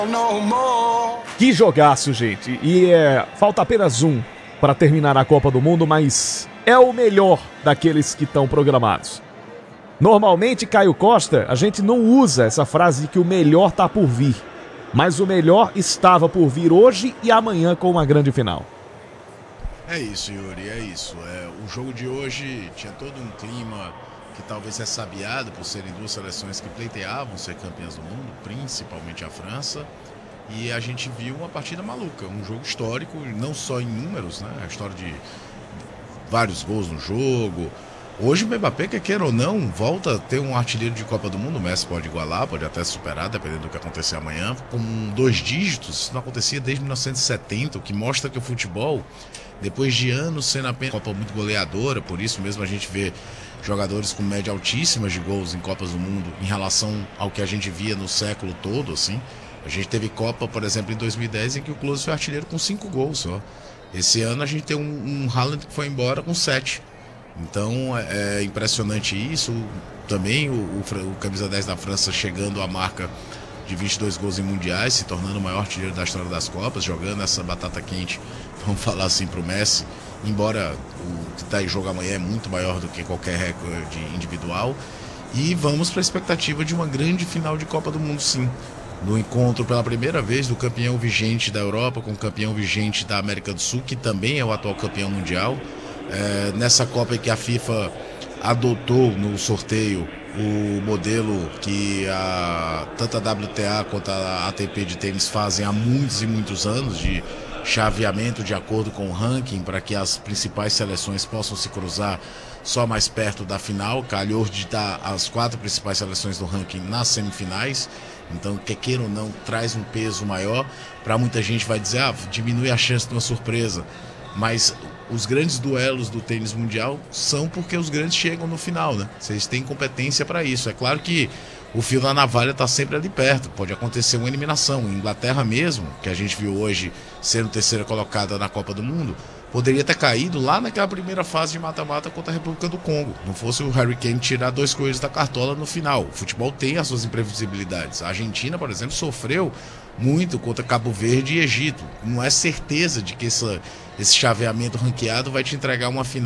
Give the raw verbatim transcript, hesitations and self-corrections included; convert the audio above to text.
Que jogaço, gente. E é, falta apenas um para terminar a Copa do Mundo, mas é o melhor daqueles que estão programados. Normalmente, Caio Costa, a gente não usa essa frase de que o melhor tá por vir. Mas o melhor estava por vir hoje e amanhã com uma grande final. É isso, Yuri, é isso. É, o jogo de hoje tinha todo um clima que talvez é sabiado por serem duas seleções que pleiteavam ser campeãs do mundo, principalmente a França. E a gente viu uma partida maluca, um jogo histórico, não só em números, né? A história de vários gols no jogo. Hoje o Mbappé, quer queira ou não, volta a ter um artilheiro de Copa do Mundo. O Messi pode igualar, pode até superar, dependendo do que acontecer amanhã. Com dois dígitos, isso não acontecia desde mil novecentos e setenta, o que mostra que o futebol, depois de anos sendo apenas Copa muito goleadora, por isso mesmo a gente vê jogadores com média altíssimas de gols em Copas do Mundo em relação ao que a gente via no século todo, assim. A gente teve Copa, por exemplo, em dois mil e dez, em que o Klose foi artilheiro com cinco gols só. Esse ano a gente tem um, um Haaland que foi embora com sete. Então é impressionante isso. Também o, o, o camisa dez da França chegando à marca de vinte e dois gols em mundiais, se tornando o maior artilheiro da história das Copas, jogando essa batata quente, vamos falar assim, pro Messi. Embora o que está em jogo amanhã é muito maior do que qualquer recorde individual. E vamos para a expectativa de uma grande final de Copa do Mundo, sim. No encontro pela primeira vez do campeão vigente da Europa com o campeão vigente da América do Sul, que também é o atual campeão mundial. É, nessa Copa que a FIFA adotou no sorteio o modelo que a, tanto a W T A quanto a A T P de tênis fazem há muitos e muitos anos, de chaveamento de acordo com o ranking, para que as principais seleções possam se cruzar só mais perto da final. Calhou de dar as quatro principais seleções do ranking nas semifinais. Então, quer queira ou não, traz um peso maior. Para muita gente vai dizer, ah, diminui a chance de uma surpresa. Mas os grandes duelos do tênis mundial são porque os grandes chegam no final, né? Vocês têm competência para isso. É claro que o fio da navalha está sempre ali perto. Pode acontecer uma eliminação. Em Inglaterra mesmo, que a gente viu hoje sendo terceira colocada na Copa do Mundo, poderia ter caído lá naquela primeira fase de mata-mata contra a República do Congo. Não fosse o Harry Kane tirar dois coelhos da cartola no final. O futebol tem as suas imprevisibilidades. A Argentina, por exemplo, sofreu muito contra Cabo Verde e Egito. Não é certeza de que essa, esse chaveamento ranqueado vai te entregar uma final